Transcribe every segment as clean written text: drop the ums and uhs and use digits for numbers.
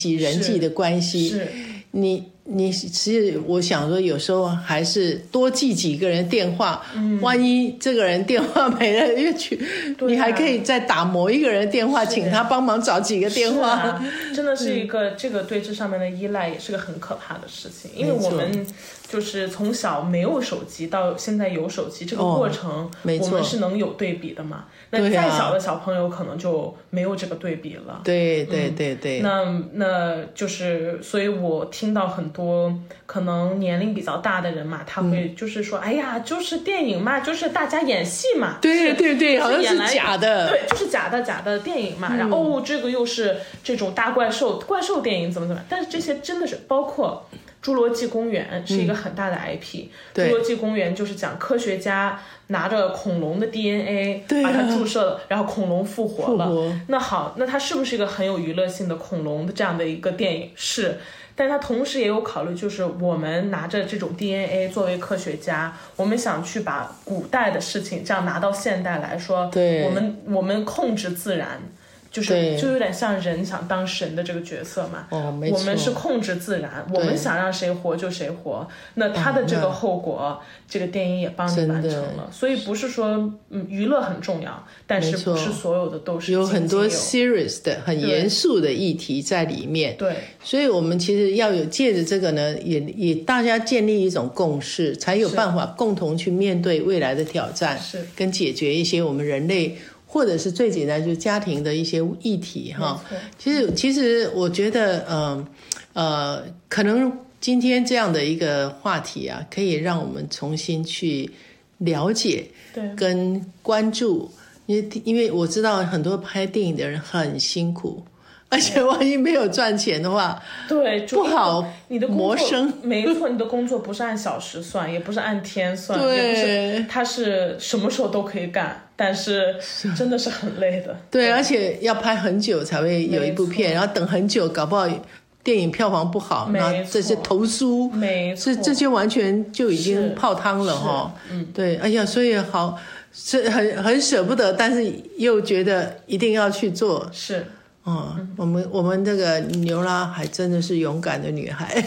人际的关系， 是你其实我想说，有时候还是多记几个人电话，万一这个人电话没了，你还可以再打某一个人电话，请他帮忙找几个电话。 真的是一个这个对这上面的依赖也是个很可怕的事情，因为我们就是从小没有手机到现在有手机，这个过程我们是能有对比的嘛？那再小的小朋友可能就没有这个对比了。 对。 那就是所以我听到很多可能年龄比较大的人嘛，他会就是说哎呀，就是电影嘛，就是大家演戏嘛。 对，好像是假的。 对，就是假的电影嘛。然后这个又是这种大怪兽电影怎么样，但是这些真的是包括侏罗纪公园是一个很大的 IP，侏罗纪公园就是讲科学家拿着恐龙的 DNA 把它注射了，然后恐龙复活了。那好，那它是不是一个很有娱乐性的恐龙的这样的一个电影？是，但它同时也有考虑，就是我们拿着这种 DNA 作为科学家，我们想去把古代的事情这样拿到现代来说， 对， 我们控制自然。就有点像人想当神的这个角色嘛。 没错， 我们是控制自然，我们想让谁活就谁活。那他的这个后果，这个电影也帮你完成了。所以不是说娱乐很重要，但是不是所有的都是有很多 serious 的很严肃的议题在里面。 对， 所以我们其实要有借着这个呢，也大家建立一种共识，才有办法共同去面对未来的挑战， 是跟解决一些我们人类。或者是最简单就是家庭的一些议题哈。其实我觉得可能今天这样的一个话题啊，可以让我们重新去了解跟关注，因为我知道很多拍电影的人很辛苦，而且万一没有赚钱的话， 对， 不好你的谋生。 没错，你的工作不是按小时算，也不是按天算， 对， 也不是，它是什么时候都可以干，但是真的是很累的。 对，而且要拍很久才会有一部片，然后等很久，搞不好电影票房不好，那这些投诉，这就完全就已经泡汤了哈。对，哎呀，所以好是很舍不得，但是又觉得一定要去做。 是。 我们这个牛拉还真的是勇敢的女孩。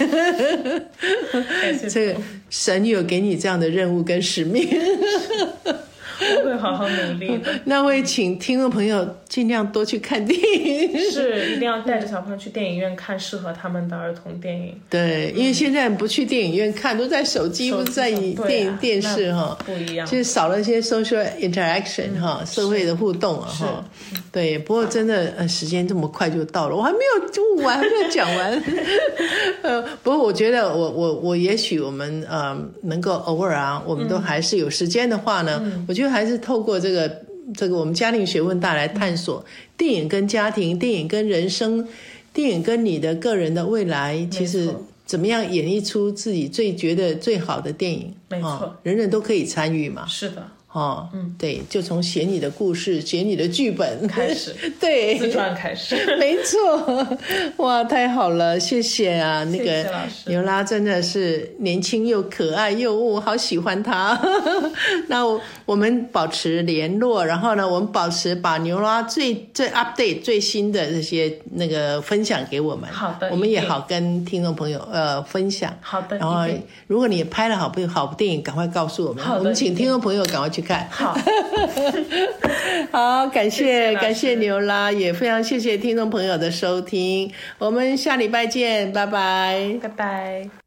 这个神有给你这样的任务跟使命。 我会好好努力的。 那会请听众朋友尽量多去看电影， 是一定要带着小朋友去电影院看适合他们的儿童电影。 对，因为现在不去电影院看，都在手机，不是在电视哈， 不一样， 就是少了一些 social interaction 哈，社会的互动啊哈。对，不过真的时间这么快就到了，我还没有讲完。不过我觉得我也许我们能够偶尔啊，我们都还是有时间的话呢，我觉得还是透过这个我们家庭学问大来探索电影跟家庭，电影跟人生，电影跟你的个人的未来，其实怎么样演绎出自己觉得最好的电影。 没错， 人人都可以参与嘛。 是的。 对，就从写你的故事，写你的剧本开始， 对， 自传开始， 没错。哇，太好了，谢谢啊！那个牛拉真的是年轻又可爱又我好喜欢他。那我们保持联络，然后呢，我们保持把牛拉最 update 最新的这些那个分享给我们。 好的， 我们也好跟听众朋友分享。 好的， 然后如果你拍了好电影，赶快告诉我们，我们请听众朋友赶快去看。 好。 好，感谢牛拉，也非常谢谢听众朋友的收听，我们下礼拜见，拜拜， 拜拜。